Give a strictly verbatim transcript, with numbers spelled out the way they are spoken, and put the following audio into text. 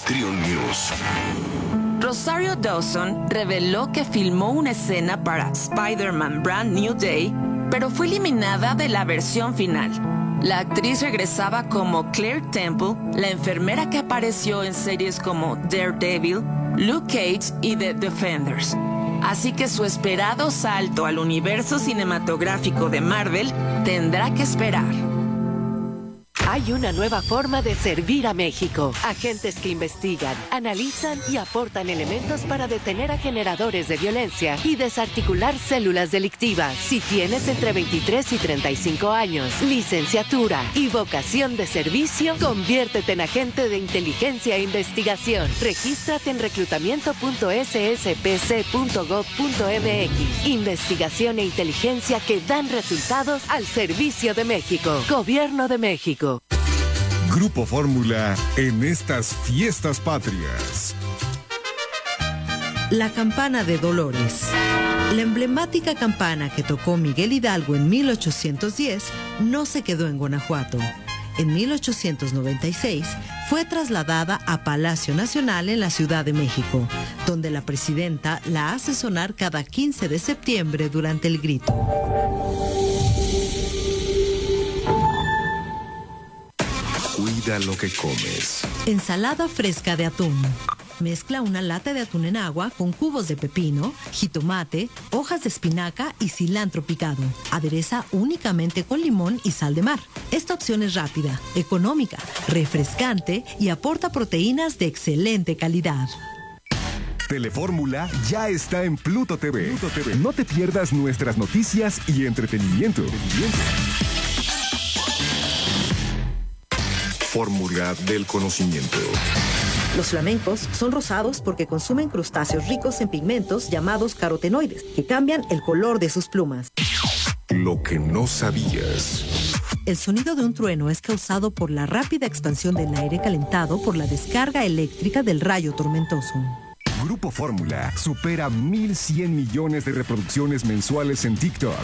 Triun News. Rosario Dawson reveló que filmó una escena para Spider-Man Brand New Day, pero fue eliminada de la versión final. La actriz regresaba como Claire Temple, la enfermera que apareció en series como Daredevil, Luke Cage y The Defenders. Así que su esperado salto al universo cinematográfico de Marvel tendrá que esperar. Hay una nueva forma de servir a México. Agentes que investigan, analizan y aportan elementos para detener a generadores de violencia y desarticular células delictivas. Si tienes entre veintitrés y treinta y cinco años, licenciatura y vocación de servicio, conviértete en agente de inteligencia e investigación. Regístrate en reclutamiento punto ese ese pe ce punto gob punto eme equis. Investigación e inteligencia que dan resultados al servicio de México. Gobierno de México. Grupo Fórmula en estas fiestas patrias. La campana de Dolores. La emblemática campana que tocó Miguel Hidalgo en mil ochocientos diez no se quedó en Guanajuato. En mil ochocientos noventa y seis fue trasladada a Palacio Nacional en la Ciudad de México, donde la presidenta la hace sonar cada quince de septiembre durante el grito. Cuida lo que comes. Ensalada fresca de atún. Mezcla una lata de atún en agua con cubos de pepino, jitomate, hojas de espinaca y cilantro picado. Adereza únicamente con limón y sal de mar. Esta opción es rápida, económica, refrescante y aporta proteínas de excelente calidad. Telefórmula ya está en Pluto T V. Pluto T V. No te pierdas nuestras noticias y entretenimiento. entretenimiento. Fórmula del conocimiento. Los flamencos son rosados porque consumen crustáceos ricos en pigmentos llamados carotenoides, que cambian el color de sus plumas. Lo que no sabías. El sonido de un trueno es causado por la rápida expansión del aire calentado por la descarga eléctrica del rayo tormentoso. Grupo Fórmula supera mil cien millones de reproducciones mensuales en TikTok.